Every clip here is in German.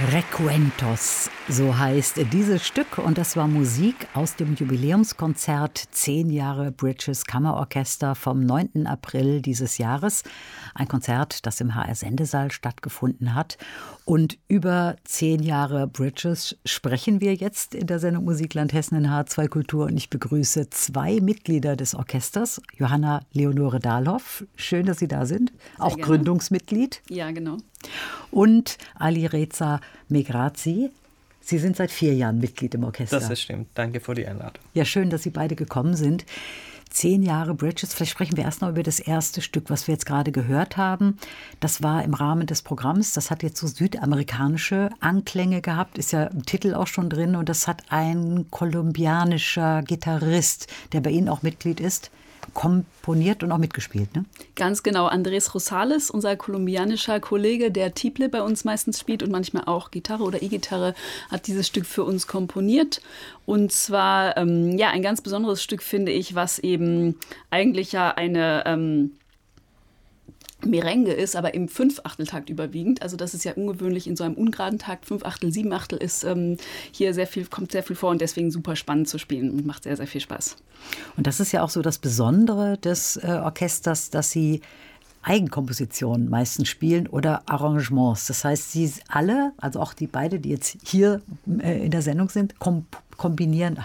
Recuentos, so heißt dieses Stück, und das war Musik aus dem Jubiläumskonzert 10 Jahre Bridges Kammerorchester vom 9. April dieses Jahres. Ein Konzert, das im HR-Sendesaal stattgefunden hat. Und über 10 Jahre Bridges sprechen wir jetzt in der Sendung Musikland Hessen in H2 Kultur. Und ich begrüße 2 Mitglieder des Orchesters. Johanna Leonore Dahlhoff, schön, dass Sie da sind. Sehr auch gerne. Gründungsmitglied. Ja, genau. Und Alireza Megrazi. Sie sind seit 4 Jahren Mitglied im Orchester. Das stimmt. Danke für die Einladung. Ja, schön, dass Sie beide gekommen sind. 10 Jahre Bridges. Vielleicht sprechen wir erst noch über das erste Stück, was wir jetzt gerade gehört haben. Das war im Rahmen des Programms. Das hat jetzt so südamerikanische Anklänge gehabt. Ist ja im Titel auch schon drin. Und das hat ein kolumbianischer Gitarrist, der bei Ihnen auch Mitglied ist, komponiert und auch mitgespielt, ne? Ganz genau. Andrés Rosales, unser kolumbianischer Kollege, der Tiple bei uns meistens spielt und manchmal auch Gitarre oder E-Gitarre, hat dieses Stück für uns komponiert. Und zwar ein ganz besonderes Stück, finde ich, was eben eigentlich ja eine Merengue ist, aber im 5/8-Takt überwiegend. Also das ist ja ungewöhnlich in so einem ungeraden Takt. 5/8, 7/8 ist hier kommt sehr viel vor und deswegen super spannend zu spielen und macht sehr, sehr viel Spaß. Und das ist ja auch so das Besondere des Orchesters, dass Sie Eigenkompositionen meistens spielen oder Arrangements. Das heißt, Sie alle, also auch die beide, die jetzt hier in der Sendung sind, komponieren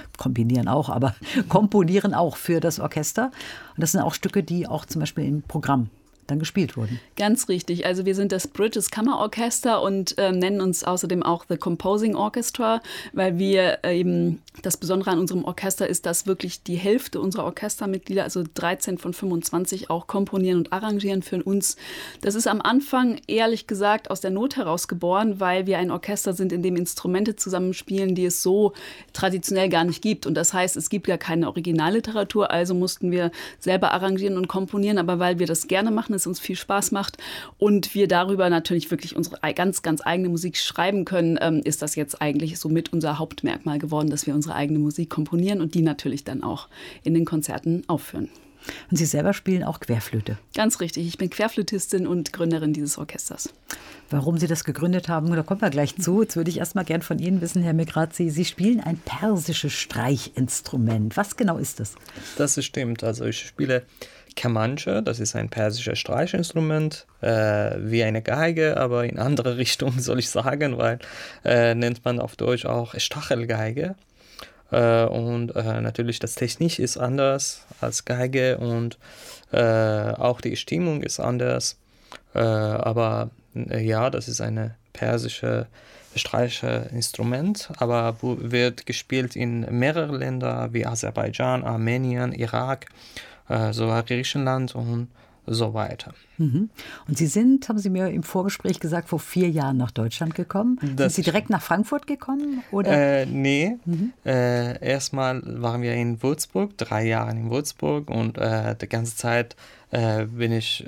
auch für das Orchester. Und das sind auch Stücke, die auch zum Beispiel im Programm dann gespielt wurden. Ganz richtig. Also wir sind das Bridges Kammerorchester und nennen uns außerdem auch The Composing Orchestra, weil wir eben, das Besondere an unserem Orchester ist, dass wirklich die Hälfte unserer Orchestermitglieder, also 13 von 25, auch komponieren und arrangieren für uns. Das ist am Anfang, ehrlich gesagt, aus der Not heraus geboren, weil wir ein Orchester sind, in dem Instrumente zusammenspielen, die es so traditionell gar nicht gibt. Und das heißt, es gibt ja keine Originalliteratur, also mussten wir selber arrangieren und komponieren, aber weil wir das gerne machen, es uns viel Spaß macht und wir darüber natürlich wirklich unsere ganz, ganz eigene Musik schreiben können, ist das jetzt eigentlich somit unser Hauptmerkmal geworden, dass wir unsere eigene Musik komponieren und die natürlich dann auch in den Konzerten aufführen. Und Sie selber spielen auch Querflöte? Ganz richtig. Ich bin Querflötistin und Gründerin dieses Orchesters. Warum Sie das gegründet haben, da kommen wir gleich zu. Jetzt würde ich erst mal gern von Ihnen wissen, Herr Megrazi, Sie spielen ein persisches Streichinstrument. Was genau ist das? Das stimmt. Also ich spiele Kamanche, das ist ein persisches Streichinstrument, wie eine Geige, aber in andere Richtung soll ich sagen, weil nennt man auf Deutsch auch Stachelgeige. Und natürlich das Technik ist anders als Geige und auch die Stimmung ist anders. Aber ja, das ist eine persische Streichinstrument, aber wird gespielt in mehreren Ländern wie Aserbaidschan, Armenien, Irak, sogar Griechenland und so weiter. Mhm. Und Sie sind, haben Sie mir im Vorgespräch gesagt, vor 4 Jahren nach Deutschland gekommen. Sind Sie direkt nach Frankfurt gekommen? Oder? Nee. Erstmal waren wir in Würzburg, 3 Jahre in Würzburg und die ganze Zeit bin ich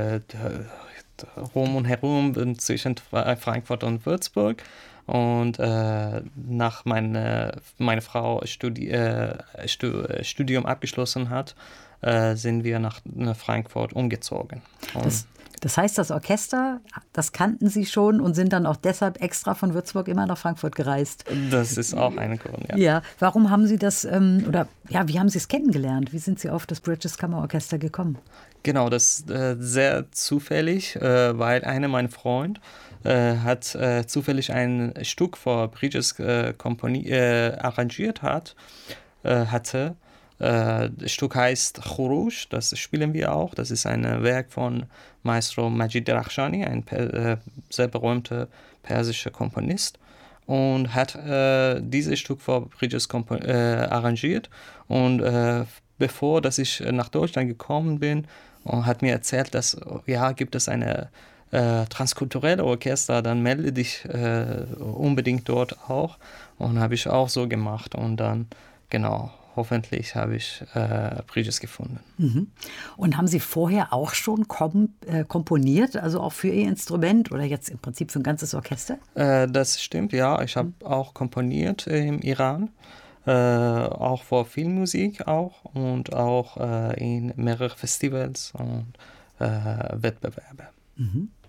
rum und herum zwischen Frankfurt und Würzburg. Und nach meine Frau Studium abgeschlossen hat, sind wir nach Frankfurt umgezogen. Das heißt, das Orchester, das kannten Sie schon und sind dann auch deshalb extra von Würzburg immer nach Frankfurt gereist? Das ist auch ein Grund, ja. Ja, warum haben Sie das, wie haben Sie es kennengelernt? Wie sind Sie auf das Bridges Kammerorchester gekommen? Genau, das ist sehr zufällig, weil einer meiner Freunde hat zufällig ein Stück für Bridges arrangiert hatte. Das Stück heißt Khuruj, das spielen wir auch. Das ist ein Werk von Maestro Majid Derakhshani, ein sehr berühmter persischer Komponist. Und hat dieses Stück für Bridges arrangiert. Und bevor dass ich nach Deutschland gekommen bin, hat mir erzählt, dass gibt es eine transkulturelle Orchester, dann melde dich unbedingt dort auch. Und habe ich auch so gemacht. Und dann, hoffentlich habe ich Bridges gefunden. Mhm. Und haben Sie vorher auch schon komponiert, also auch für Ihr Instrument oder jetzt im Prinzip für ein ganzes Orchester? Das stimmt, ja. Ich habe auch komponiert im Iran, auch für Filmmusik auch und auch in mehreren Festivals und Wettbewerben. Mhm.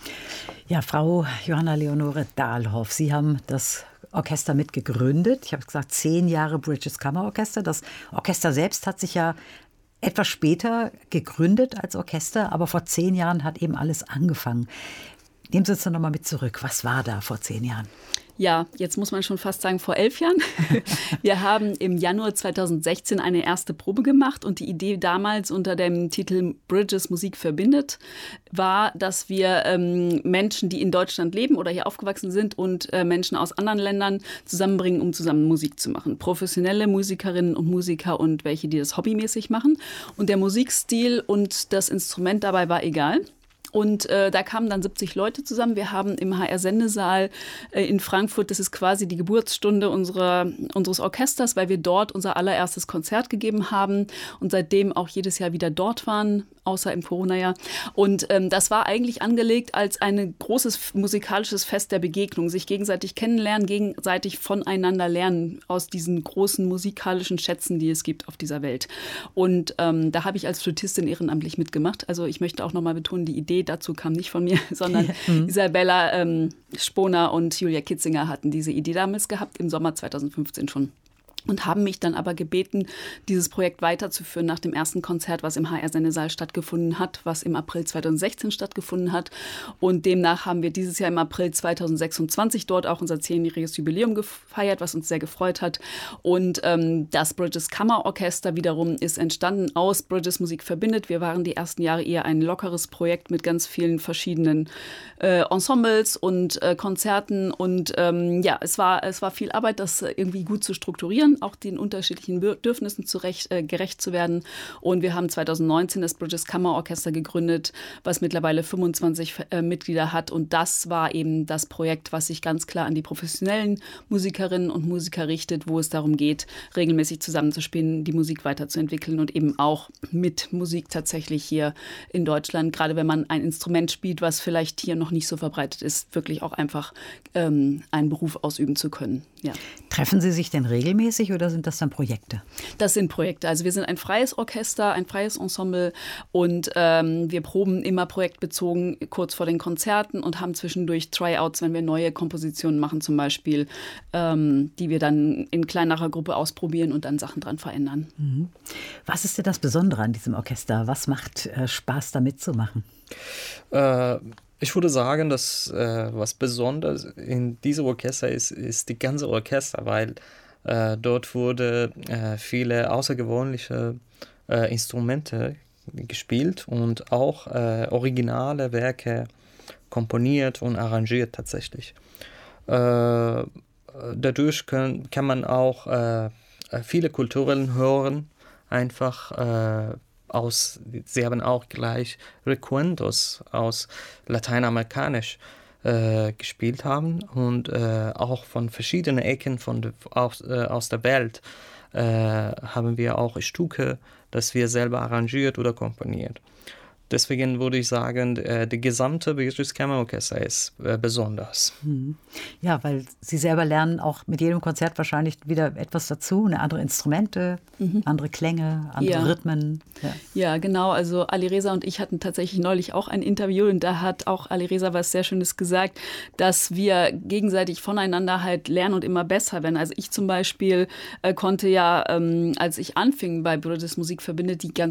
Ja, Frau Johanna Leonore Dahlhoff, Sie haben das Orchester mitgegründet. Ich habe gesagt, 10 Jahre British Kammerorchester. Das Orchester selbst hat sich ja etwas später gegründet als Orchester, aber vor 10 Jahren hat eben alles angefangen. Nehmen Sie uns doch noch mal mit zurück. Was war da vor 10 Jahren? Ja, jetzt muss man schon fast sagen, vor 11 Jahren. Wir haben im Januar 2016 eine erste Probe gemacht und die Idee damals unter dem Titel Bridges Musik verbindet war, dass wir Menschen, die in Deutschland leben oder hier aufgewachsen sind und Menschen aus anderen Ländern zusammenbringen, um zusammen Musik zu machen. Professionelle Musikerinnen und Musiker und welche, die das hobbymäßig machen. Und der Musikstil und das Instrument dabei war egal. Und da kamen dann 70 Leute zusammen. Wir haben im HR-Sendesaal in Frankfurt, das ist quasi die Geburtsstunde unseres Orchesters, weil wir dort unser allererstes Konzert gegeben haben und seitdem auch jedes Jahr wieder dort waren, außer im Corona-Jahr. Und das war eigentlich angelegt als ein großes musikalisches Fest der Begegnung, sich gegenseitig kennenlernen, gegenseitig voneinander lernen aus diesen großen musikalischen Schätzen, die es gibt auf dieser Welt. Und da habe ich als Flötistin ehrenamtlich mitgemacht. Also ich möchte auch nochmal betonen, die Idee dazu kam nicht von mir, sondern Isabella Sponer und Julia Kitzinger hatten diese Idee damals gehabt, im Sommer 2015 schon. Und haben mich dann aber gebeten, dieses Projekt weiterzuführen nach dem ersten Konzert, was im HR-Sendesaal stattgefunden hat, was im April 2016 stattgefunden hat. Und demnach haben wir dieses Jahr im April 2026 dort auch unser 10-jähriges Jubiläum gefeiert, was uns sehr gefreut hat. Und das British Kammerorchester wiederum ist entstanden aus British Musik verbindet. Wir waren die ersten Jahre eher ein lockeres Projekt mit ganz vielen verschiedenen Ensembles und Konzerten. Und es war viel Arbeit, das irgendwie gut zu strukturieren, auch den unterschiedlichen Bedürfnissen gerecht zu werden. Und wir haben 2019 das British Kammerorchester gegründet, was mittlerweile 25 Mitglieder hat. Und das war eben das Projekt, was sich ganz klar an die professionellen Musikerinnen und Musiker richtet, wo es darum geht, regelmäßig zusammenzuspielen, die Musik weiterzuentwickeln und eben auch mit Musik tatsächlich hier in Deutschland, gerade wenn man ein Instrument spielt, was vielleicht hier noch nicht so verbreitet ist, wirklich auch einfach einen Beruf ausüben zu können. Ja. Treffen Sie sich denn regelmäßig oder sind das dann Projekte? Das sind Projekte. Also wir sind ein freies Orchester, ein freies Ensemble und wir proben immer projektbezogen kurz vor den Konzerten und haben zwischendurch Tryouts, wenn wir neue Kompositionen machen zum Beispiel, die wir dann in kleinerer Gruppe ausprobieren und dann Sachen dran verändern. Mhm. Was ist denn das Besondere an diesem Orchester? Was macht Spaß, da mitzumachen? Ich würde sagen, dass was besonders in diesem Orchester ist die ganze Orchester, weil dort wurde viele außergewöhnliche Instrumente gespielt und auch originale Werke komponiert und arrangiert tatsächlich. Dadurch kann man auch viele Kulturen hören, einfach sie haben auch gleich Recuentos aus Lateinamerikanisch gespielt haben und auch von verschiedenen Ecken aus der Welt haben wir auch Stücke, das wir selber arrangiert oder komponiert. Deswegen würde ich sagen, die gesamte British Kammerorchester ist besonders. Ja, weil Sie selber lernen auch mit jedem Konzert wahrscheinlich wieder etwas dazu, andere Instrumente, andere Klänge, andere Rhythmen. Ja, genau. Also Alireza und ich hatten tatsächlich neulich auch ein Interview und da hat auch Alireza was sehr Schönes gesagt, dass wir gegenseitig voneinander halt lernen und immer besser werden. Also ich zum Beispiel konnte ja, als ich anfing bei British Musik verbindet, die ganze